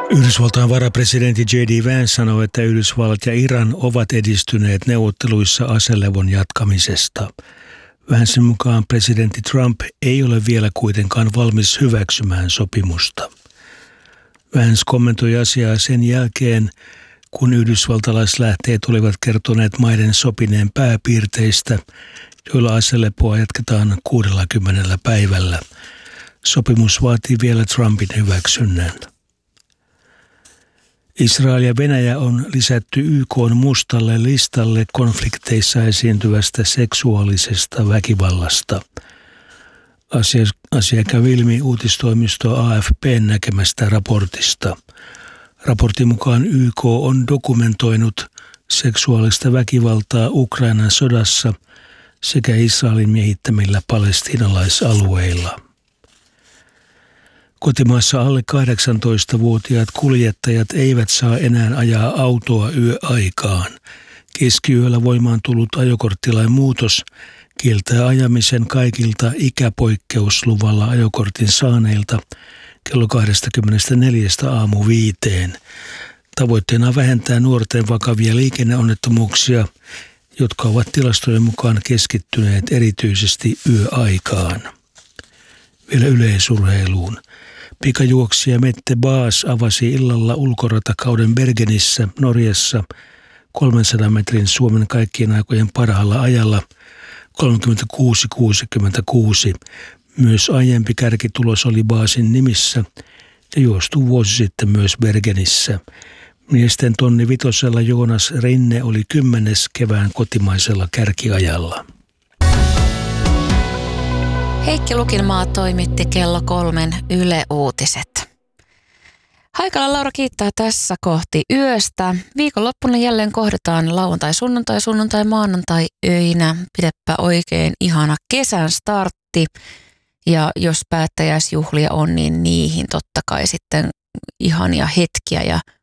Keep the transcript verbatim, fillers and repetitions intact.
Yhdysvaltain varapresidentti J D Vance sanoi, että Yhdysvallat ja Iran ovat edistyneet neuvotteluissa aselevon jatkamisesta. Vancen mukaan presidentti Trump ei ole vielä kuitenkaan valmis hyväksymään sopimusta. Vance kommentoi asiaa sen jälkeen, kun yhdysvaltalaislähteet olivat kertoneet maiden sopineen pääpiirteistä, joilla aselepoa jatketaan kuudellakymmenellä päivällä. Sopimus vaatii vielä Trumpin hyväksynnän. Israel ja Venäjä on lisätty Y K:n mustalle listalle konflikteissa esiintyvästä seksuaalisesta väkivallasta. Asia, asia käy ilmi uutistoimisto A F P:n näkemästä raportista. Raportin mukaan Y K on dokumentoinut seksuaalista väkivaltaa Ukrainan sodassa sekä Israelin miehittämillä palestiinalaisalueilla. Kotimaassa alle kahdeksantoistavuotiaat kuljettajat eivät saa enää ajaa autoa yöaikaan. Keskiyöllä voimaan tullut ajokorttilain muutos kieltää ajamisen kaikilta ikäpoikkeusluvalla ajokortin saaneilta kello kaksikymmentäneljä aamu viiteen. Tavoitteena on vähentää nuorten vakavia liikenneonnettomuuksia, jotka ovat tilastojen mukaan keskittyneet erityisesti yöaikaan. Vielä yleisurheiluun. Pikajuoksija Mette Baas avasi illalla ulkoratakauden Bergenissä Norjassa kolmensadan metrin Suomen kaikkien aikojen parhaalla ajalla kolmekymmentäkuusi kuusikymmentäkuusi. Myös aiempi kärkitulos oli Baasin nimissä ja juostu vuosi sitten myös Bergenissä. Miesten tonni vitosella Joonas Rinne oli kymmenes kevään kotimaisella kärkiajalla. Heikki Lukinmaa toimitti kello kolmen Yle Uutiset. Haikala Laura kiittää tässä kohti yöstä. Viikonloppuna jälleen kohdataan lauantai, sunnuntai, sunnuntai, maanantai öinä. Pidepä oikein ihana kesän startti. Ja jos päättäjäisjuhlia on, niin niihin totta kai sitten ihania hetkiä ja